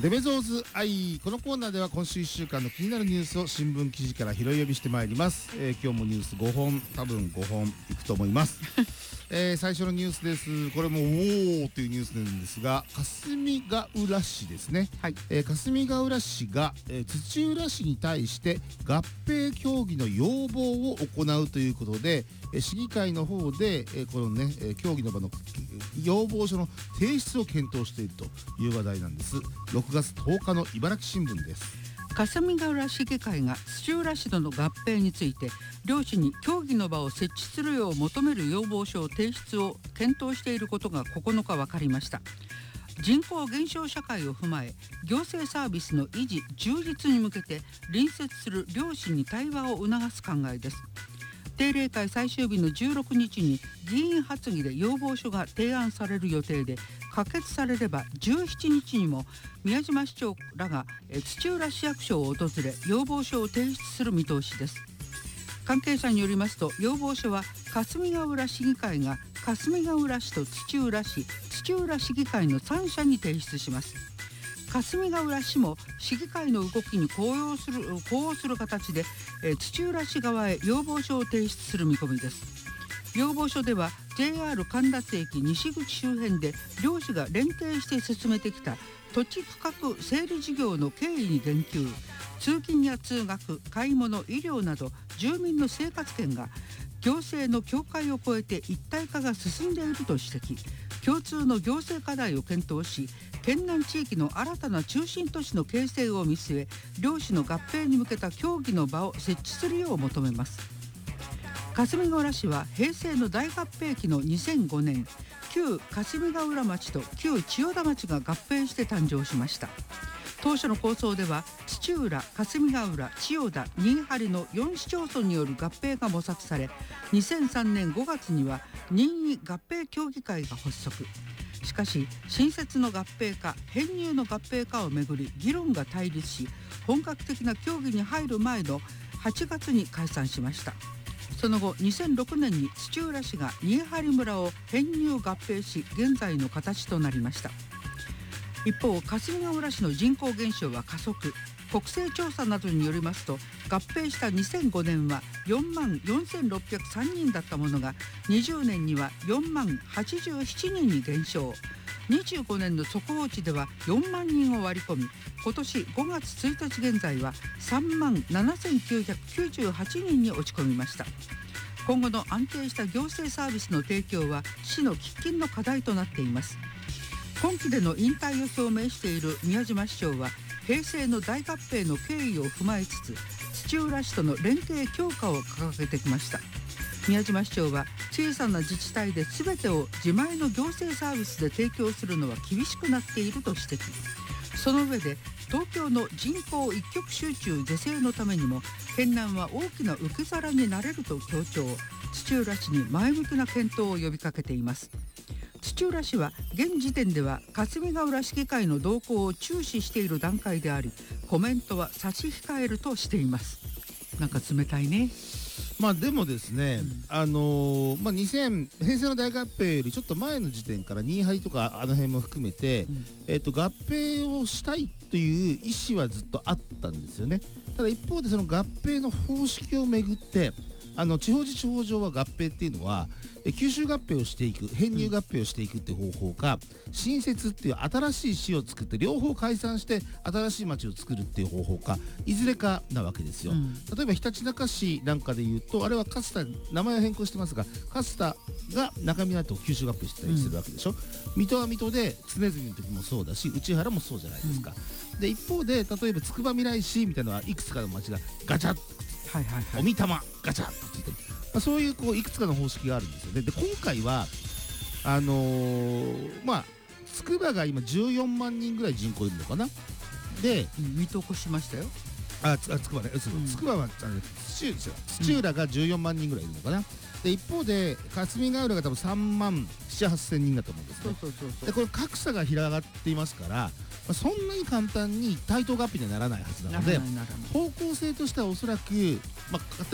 デベゾーズアイ。このコーナーでは今週1週間の気になるニュースを新聞記事から拾い呼びしてまいります。今日もニュース5本、多分5本いくと思います。最初のニュースです。これもおーというニュースなんですが、霞ヶ浦市ですね。はい。霞ヶ浦市が、土浦市に対して合併協議の要望を行うということで、市議会の方で、このね、協議の場の要望書の提出を検討しているという話題なんです。6月10日の茨城新聞です。 霞ヶ浦市議会が土浦市との合併について両市に協議の場を設置するよう求める要望書を提出を検討していることが9日分かりました。人口減少社会を踏まえ行政サービスの維持充実に向けて隣接する両市に対話を促す考えです。定例会最終日の16日に議員発議で要望書が提案される予定で、可決されれば17日にも宮島市長らが土浦市役所を訪れ要望書を提出する見通しです。関係者によりますと、要望書は霞ヶ浦市議会が霞ヶ浦市と土浦市、土浦市議会の3者に提出します。霞ヶ浦市も市議会の動きに呼応する形で土浦市側へ要望書を提出する見込みです。要望書では JR 神田津駅西口周辺で両市が連携して進めてきた土地区画整理事業の経緯に言及、通勤や通学、買い物、医療など住民の生活圏が行政の境界を越えて一体化が進んでいると指摘、共通の行政課題を検討し、県南地域の新たな中心都市の形成を見据え、両市の合併に向けた協議の場を設置するよう求めます。霞ヶ浦市は平成の大合併期の2005年、旧霞ヶ浦町と旧千代田町が合併して誕生しました。当初の構想では土浦、霞ヶ浦、千代田、新治の4市町村による合併が模索され、2003年5月には任意合併協議会が発足。しかし新設の合併か編入の合併かをめぐり議論が対立し、本格的な協議に入る前の8月に解散しました。その後2006年に土浦市が新治村を編入合併し、現在の形となりました。一方、霞ヶ浦市の人口減少は加速。国勢調査などによりますと、合併した2005年は4万4603人だったものが20年には4万87人に減少。25年の速報値では4万人を割り込み、今年5月1日現在は3万7998人に落ち込みました。今後の安定した行政サービスの提供は市の喫緊の課題となっています。今期での引退を表明している宮島市長は、平成の大合併の経緯を踏まえつつ土浦市との連携強化を掲げてきました。宮島市長は、小さな自治体で全てを自前の行政サービスで提供するのは厳しくなっていると指摘。その上で、東京の人口一極集中是正のためにも県南は大きな受け皿になれると強調、土浦市に前向きな検討を呼びかけています。土浦市は現時点では霞ヶ浦市議会の動向を注視している段階であり、コメントは差し控えるとしています。なんか冷たいね。 でもですね、平成の大合併よりちょっと前の時点から新居とかあの辺も含めて、合併をしたいという意思はずっとあったんですよね。ただ一方でその合併の方式をめぐって、地方自治法上は合併っていうのは吸収合併をしていく、編入合併をしていくっていう方法か、新設っていう新しい市を作って両方解散して新しい町を作るっていう方法か、いずれかなわけですよ。例えばひたちなか市なんかでいうと、あれはかつた名前を変更してますが、かつたが中港と吸収合併してたりするわけでしょ。水戸は水戸で常住の時もそうだし、内原もそうじゃないですか。で一方で、例えばつくばみらい市みたいなのはいくつかの町がガチャッとおみたまガチャッとついてる、そういういくつかの方式があるんですよね。で今回はつくばが今14万人ぐらい人口いるのかな。で見通しましたよ。 つくばね、つくばは土浦が14万人ぐらいいるのかな。で一方で霞ヶ浦が多分3万7、8千人だと思うんですね。でこれ格差が広がっていますから、そんなに簡単に対等合併にはならないはずなので、方向性としてはおそらく、